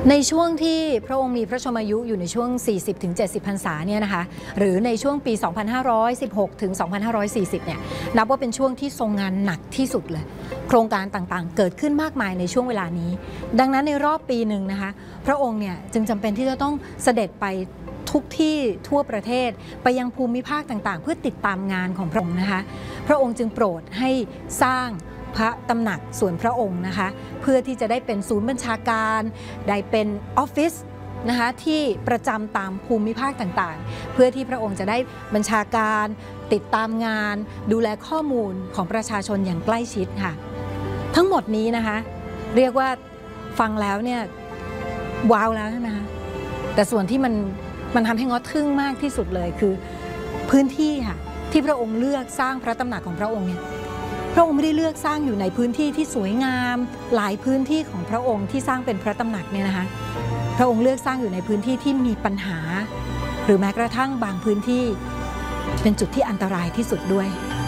ในช่วงที่พระองค์มีพระชนมายุอยู่ในช่วง 40-70 พรรษาเนี่ยนะคะหรือในช่วงปี 2516 ถึง 2540 เนี่ยนับว่าเป็นช่วงที่ทรงงานหนักที่สุดเลยโครงการต่างๆเกิดขึ้นมากมายในช่วงเวลานี้ดังนั้นในรอบปีหนึ่งนะคะพระองค์เนี่ยจึงจำเป็นที่จะต้องเสด็จไปทุกที่ทั่วประเทศไปยังภูมิภาคต่างๆเพื่อติดตามงานของพระองค์นะคะพระองค์จึงโปรดให้สร้างพระตำหนักส่วนพระองค์นะคะเพื่อที่จะได้เป็นศูนย์บัญชาการได้เป็นออฟฟิศนะคะที่ประจำตามภูมิภาคต่างๆเพื่อที่พระองค์จะได้บัญชาการติดตามงานดูแลข้อมูลของประชาชนอย่างใกล้ชิดค่ะทั้งหมดนี้นะคะเรียกว่าฟังแล้วเนี่ยว้าวแล้วใช่ไหมคะแต่ส่วนที่มันทำให้ง้อทึ่งมากที่สุดเลยคือพื้นที่ค่ะที่พระองค์เลือกสร้างพระตำหนักของพระองค์เนี่ยพระองค์ไม่ได้เลือกสร้างอยู่ในพื้นที่ที่สวยงามหลายพื้นที่ของพระองค์ที่สร้างเป็นพระตำหนักเนี่ยนะคะพระองค์เลือกสร้างอยู่ในพื้นที่ที่มีปัญหาหรือแม้กระทั่งบางพื้นที่เป็นจุดที่อันตรายที่สุดด้วย